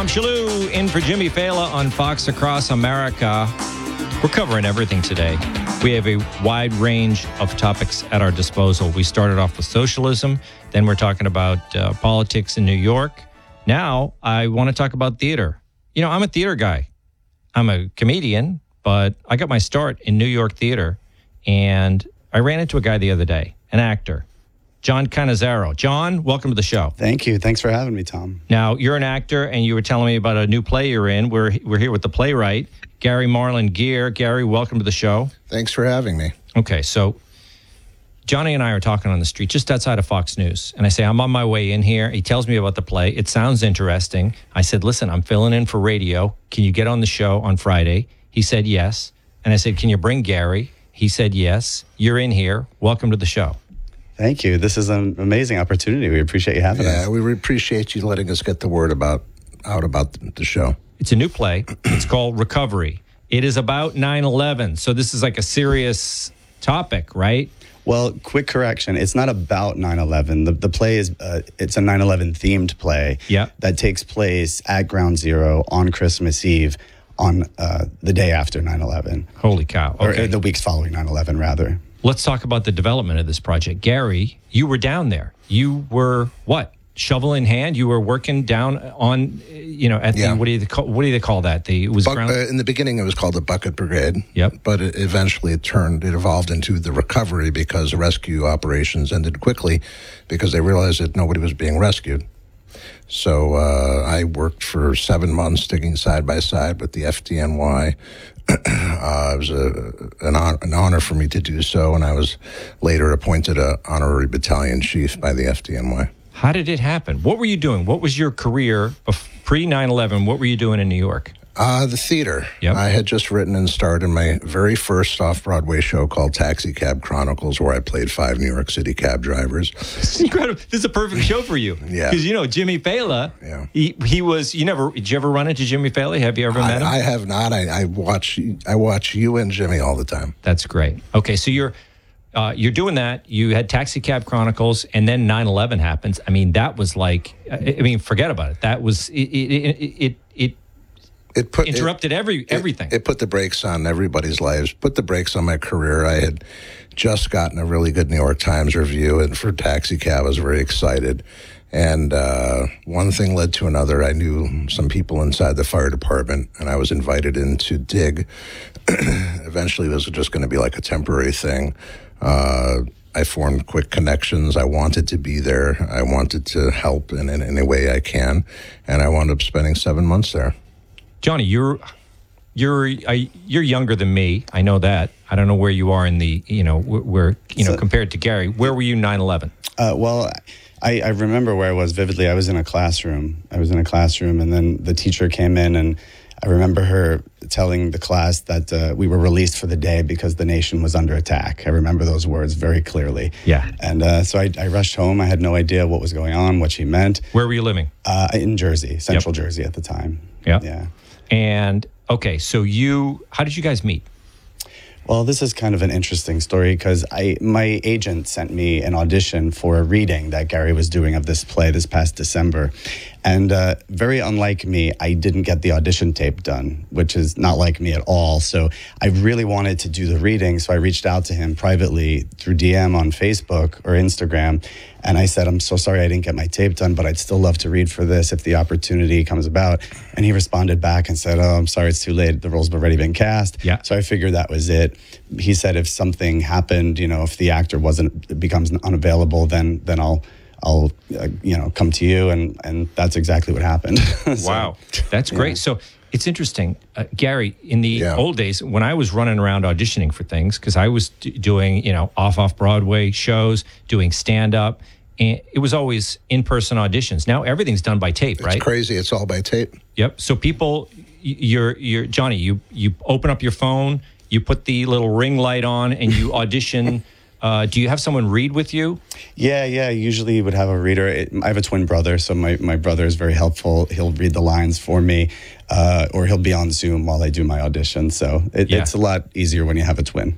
Tom Shalhoub in for Jimmy Fallon on Fox Across America. We're covering everything today. We have a wide range of topics at our disposal. We started off with socialism. Then we're talking about politics in New York. Now I want to talk about theater. You know, I'm a theater guy. I'm a comedian, but I got my start in New York theater. And I ran into a guy the other day, an actor, John Cannizzaro. John, welcome to the show. Thank you. Thanks for having me, Tom. Now, you're an actor, and you were telling me about a new play you're in. We're here with the playwright, Gary Marlin Geer. Gary, welcome to the show. Thanks for having me. Okay, so Johnny and I are talking on the street just outside of Fox News, and I say, I'm on my way in here. He tells me about the play. It sounds interesting. I said, listen, I'm filling in for radio. Can you get on the show on Friday? He said yes. And I said, can you bring Gary? He said yes. You're in here. Welcome to the show. Thank you. This is an amazing opportunity. We appreciate you having us. Yeah, we appreciate you letting us get the word out about the show. It's a new play. It's called Recovery. It is about 9/11. So this is like a serious topic, right? Well, quick correction. It's not about 9/11. The play is it's a 9/11 themed play that takes place at Ground Zero on Christmas Eve on the day after 9/11. Holy cow. Okay. Or the weeks following 9/11, rather. Let's talk about the development of this project. Gary, you were down there. You were what? Shovel in hand? You were working down on, at the, what do they call that? It was in the beginning, it was called the Bucket Brigade. Yep. But it evolved into the recovery because rescue operations ended quickly because they realized that nobody was being rescued. So I worked for 7 months digging side by side with the FDNY. It was an honor for me to do so, and I was later appointed an honorary battalion chief by the FDNY. How did it happen? What were you doing? What was your career pre-9/11? What were you doing in New York? The theater. Yep. I had just written and starred in my very first off-Broadway show called Taxi Cab Chronicles, where I played 5 New York City cab drivers. It's incredible. This is a perfect show for you. Yeah. Because, Jimmy Fallon, he was, did you ever run into Jimmy Fallon? Have you ever met him? I have not. I watch you and Jimmy all the time. That's great. Okay, so you're doing that. You had Taxi Cab Chronicles, and then 9/11 happens. I mean, that was like, forget about it. That was, it interrupted everything. It put the brakes on everybody's lives, put the brakes on my career. I had just gotten a really good New York Times review, and for Taxi Cab, I was very excited. And one thing led to another. I knew some people inside the fire department, and I was invited in to dig. Eventually, this was just going to be like a temporary thing. I formed quick connections. I wanted to be there. I wanted to help in any way I can, and I wound up spending 7 months there. Johnny, you're younger than me. I know that. I don't know where you are in the compared to Gary. Where were you 9/11? Well, I remember where I was vividly. I was in a classroom. And then the teacher came in, and I remember her telling the class that we were released for the day because the nation was under attack. I remember those words very clearly. Yeah. And so I rushed home. I had no idea what was going on, what she meant. Where were you living? In Jersey, Central Jersey at the time. Yeah. And, okay, so how did you guys meet? Well, this is kind of an interesting story because my agent sent me an audition for a reading that Gary was doing of this play this past December. And very unlike me, I didn't get the audition tape done, which is not like me at all. So I really wanted to do the reading. So I reached out to him privately through DM on Facebook or Instagram. And I said, I'm so sorry I didn't get my tape done, but I'd still love to read for this if the opportunity comes about. And he responded back and said, oh, I'm sorry, it's too late. The role's already been cast. Yeah. So I figured that was it. He said if something happened, if the actor becomes unavailable, then I'll come to you, and that's exactly what happened. So, wow, that's great. Yeah. So it's interesting, Gary. In the old days, when I was running around auditioning for things, because I was doing off Broadway shows, doing stand up, and it was always in-person auditions. Now everything's done by tape, right? It's crazy. It's all by tape. Yep. So people, you're Johnny. You open up your phone, you put the little ring light on, and you audition. Do you have someone read with you? Yeah. Usually you would have a reader. I have a twin brother, so my brother is very helpful. He'll read the lines for me, or he'll be on Zoom while I do my audition. So it's a lot easier when you have a twin.